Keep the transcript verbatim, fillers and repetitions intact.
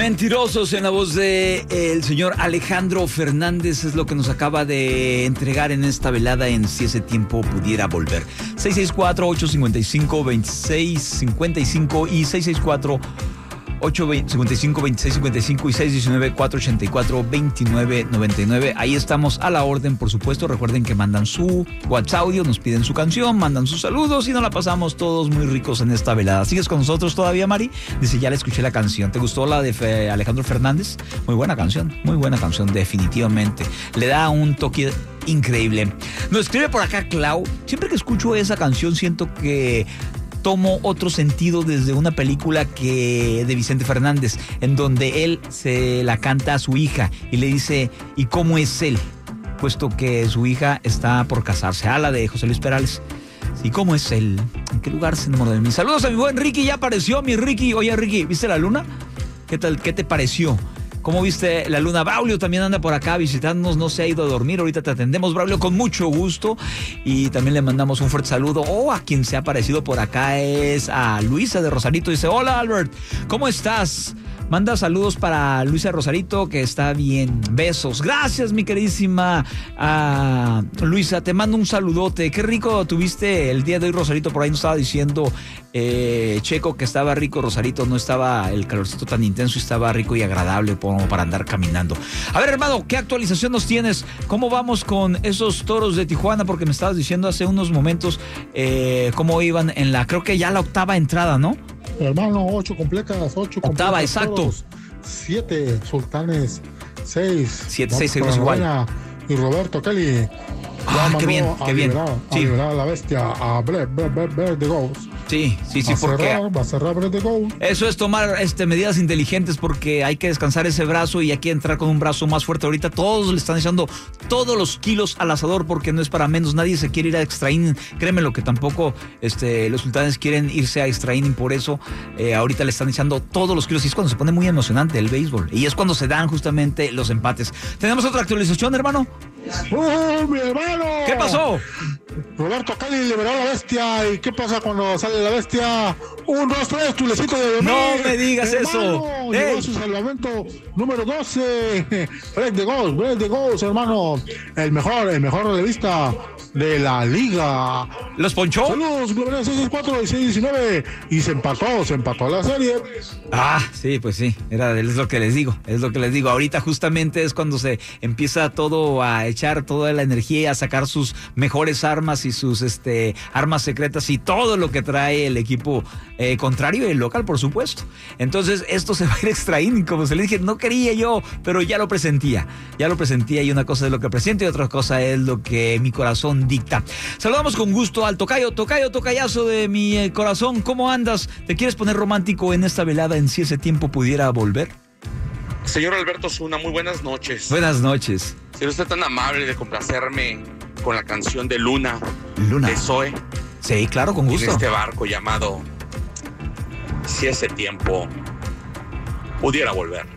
Mentirosos en la voz de el señor Alejandro Fernández es lo que nos acaba de entregar en esta velada en Si ese tiempo pudiera volver. seis seis cuatro, ocho cinco cinco, dos seis cinco cinco y seis seis cuatro, ocho cinco cinco, dos seis cinco cinco y seis uno nueve, cuatro ocho cuatro, dos nueve nueve nueve. Ahí estamos a la orden, por supuesto. Recuerden que mandan su WhatsApp audio, nos piden su canción, mandan sus saludos y nos la pasamos todos muy ricos en esta velada. ¿Sigues con nosotros todavía, Mari? Dice, ya le escuché la canción. ¿Te gustó la de Fe- Alejandro Fernández? Muy buena canción, muy buena canción, definitivamente. Le da un toque increíble. Nos escribe por acá Clau. Siempre que escucho esa canción siento que tomo otro sentido desde una película que de Vicente Fernández, en donde él se la canta a su hija y le dice, ¿y cómo es él? Puesto que su hija está por casarse. A la de José Luis Perales. ¿Y cómo es él? ¿En qué lugar se enamoró de mí? Saludos a mi buen Ricky, ya apareció mi Ricky. Oye, Ricky, ¿viste la luna? ¿Qué tal? ¿Qué te pareció? ¿Cómo viste la luna? Braulio también anda por acá visitándonos, no se ha ido a dormir. Ahorita te atendemos, Braulio, con mucho gusto. Y también le mandamos un fuerte saludo. O oh, a quien se ha aparecido por acá es a Luisa de Rosarito. Dice, hola Albert, ¿cómo estás? Manda saludos para Luisa Rosarito, que está bien. Besos. Gracias, mi queridísima uh, Luisa. Te mando un saludote. Qué rico tuviste el día de hoy, Rosarito. Por ahí nos estaba diciendo eh, Checo que estaba rico, Rosarito. No estaba el calorcito tan intenso y estaba rico y agradable como para andar caminando. A ver, hermano, ¿qué actualización nos tienes? ¿Cómo vamos con esos Toros de Tijuana? Porque me estabas diciendo hace unos momentos eh, cómo iban en la, creo que ya la octava entrada, ¿no? Hermano, ocho completas, ocho completas. Octava, exacto. Toros, siete sultanes, seis. Siete, seis, seguimos igual. Y Roberto Kelly. Ah, qué bien, qué bien. Liberar, sí. A liberar a la bestia, a Brett, Brett, Brett, Brett the Ghost. Sí, sí, sí, va porque... A cerrar, va a cerrar Brett the Ghost. Eso es tomar este, medidas inteligentes porque hay que descansar ese brazo y hay que entrar con un brazo más fuerte. Ahorita todos le están echando todos los kilos al asador porque no es para menos. Nadie se quiere ir a extraín. Créeme lo que tampoco este, los sultanes quieren irse a extraín y por eso eh, ahorita le están echando todos los kilos. Y es cuando se pone muy emocionante el béisbol. Y es cuando se dan justamente los empates. ¿Tenemos otra actualización, hermano? ¡Oh, mi hermano! ¿Qué pasó? Roberto Kelly liberó a la bestia. ¿Y qué pasa cuando sale la bestia? Un, dos, tres, tulecito de bebé. No me digas hermano, eso. Llegó Hey. su salvamento número doce. Break the Ghost, Break the Ghost, hermano. El mejor, el mejor relevista de la liga. ¿Los ponchó? Saludos, Gloria seis seis cuatro y seis diecinueve. Y se empató, se empató la serie. Ah, sí, pues sí, era, es lo que les digo, es lo que les digo. Ahorita justamente es cuando se empieza todo a echar toda la energía y a sacar sus mejores armas y sus este, armas secretas y todo lo que trae el equipo eh, contrario y el local, por supuesto. Entonces esto se va a ir extraído y como se le dije, no quería yo, pero ya lo presentía, ya lo presentía y una cosa es lo que presiento y otra cosa es lo que mi corazón dicta. Saludamos con gusto al tocayo, tocayo, tocayazo de mi eh, corazón. ¿Cómo andas? ¿Te quieres poner romántico en esta velada en Si ese tiempo pudiera volver? Señor Alberto Zuna, muy buenas noches. Buenas noches. ¿Sería usted tan amable de complacerme con la canción de Luna, Luna. de Zoe? Sí, claro, con gusto. En este barco llamado Si ese tiempo pudiera volver.